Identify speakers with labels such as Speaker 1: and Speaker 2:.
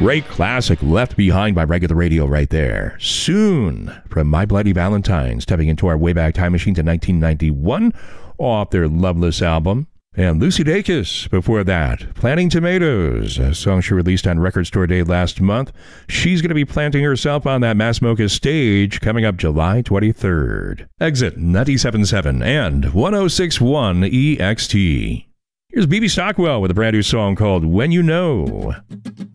Speaker 1: Great classic left behind by Regular Radio right there. Soon, from My Bloody Valentine, stepping into our Wayback Time Machine to 1991 off their Loveless album. And Lucy Dacus before that, Planting Tomatoes, a song she released on Record Store Day last month. She's going to be planting herself on that Mass Mocha stage coming up July 23rd. Exit 97.7 and 106.1 EXT. Here's BB Stockwell with a brand new song called When You Know.